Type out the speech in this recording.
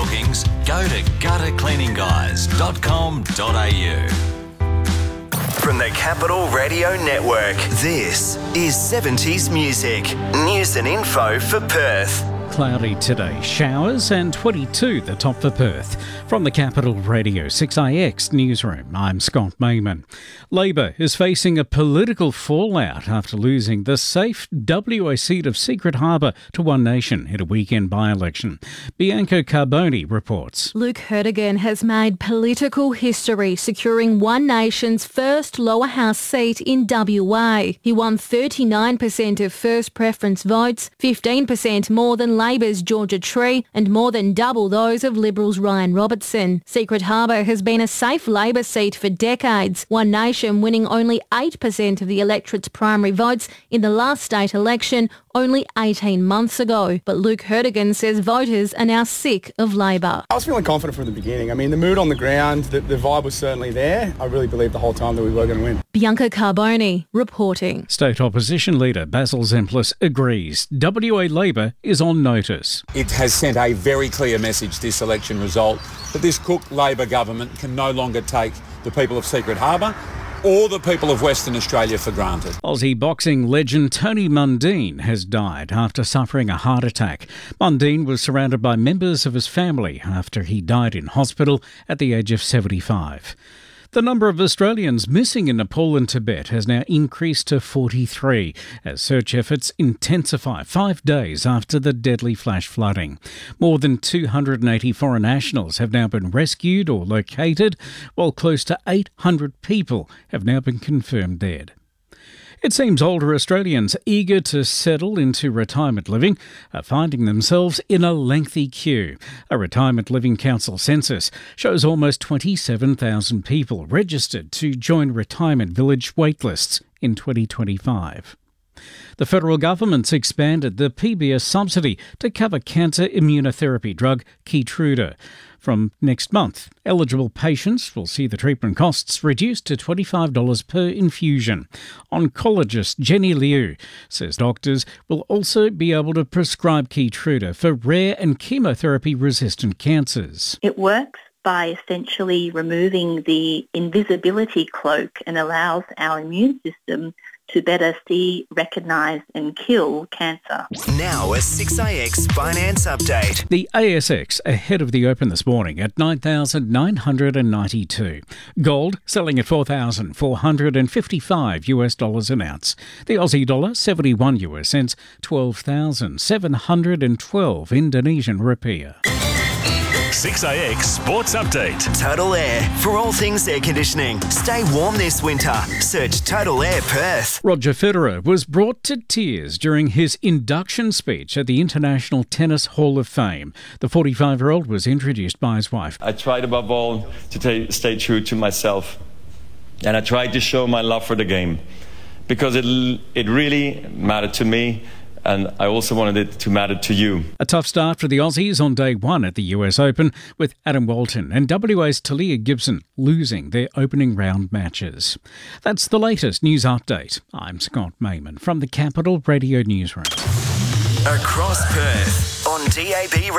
bookings, go to guttercleaningguys.com.au. From the Capital Radio Network, this is 70s Music. News and info for Perth. Cloudy today, showers and 22 the top for Perth. From the Capital Radio 6IX newsroom, I'm Scott Mayman. Labor is facing a political fallout after losing the safe WA seat of Secret Harbour to One Nation in a weekend by-election. Bianca Carboni reports. Luke Hertigan has made political history, securing One Nation's first lower house seat in WA. He won 39% of first preference votes, 15% more than Labor's Georgia Tree and more than double those of Liberals' Ryan Robertson. Secret Harbour has been a safe Labor seat for decades, One Nation winning only 8% of the electorate's primary votes in the last state election only 18 months ago. But Luke Hertigan says voters are now sick of Labor. I was feeling confident from the beginning. I mean, the mood on the ground, the vibe was certainly there. I really believed the whole time that we were going to win. Bianca Carboni reporting. State Opposition Leader Basil Zemplis agrees WA Labor is on notice. It has sent a very clear message, this election result, that this Cook Labor government can no longer take the people of Secret Harbour or the people of Western Australia for granted. Aussie boxing legend Tony Mundine has died after suffering a heart attack. Mundine was surrounded by members of his family after he died in hospital at the age of 75. The number of Australians missing in Nepal and Tibet has now increased to 43 as search efforts intensify 5 days after the deadly flash flooding. More than 280 foreign nationals have now been rescued or located, while close to 800 people have now been confirmed dead. It seems older Australians eager to settle into retirement living are finding themselves in a lengthy queue. A Retirement Living Council census shows almost 27,000 people registered to join retirement village waitlists in 2025. The federal government's expanded the PBS subsidy to cover cancer immunotherapy drug Keytruda. From next month, eligible patients will see the treatment costs reduced to $25 per infusion. Oncologist Jenny Liu says doctors will also be able to prescribe Keytruda for rare and chemotherapy-resistant cancers. It works by essentially removing the invisibility cloak and allows our immune system to better see, recognise and kill cancer. Now a 6IX Finance Update. The ASX ahead of the open this morning at 9,992. Gold selling at $4,455 an ounce. The Aussie dollar 71 US cents, 12,712 Indonesian rupiah. 6IX Sports Update. Total Air, for all things air conditioning. Stay warm this winter. Search Total Air Perth. Roger Federer was brought to tears during his induction speech at the International Tennis Hall of Fame. The 45-year-old was introduced by his wife. I tried above all to stay true to myself, and I tried to show my love for the game because it really mattered to me. And I also wanted it to matter to you. A tough start for the Aussies on day one at the US Open, with Adam Walton and WA's Talia Gibson losing their opening round matches. That's the latest news update. I'm Scott Mayman from the Capital Radio Newsroom. Across Perth on DAB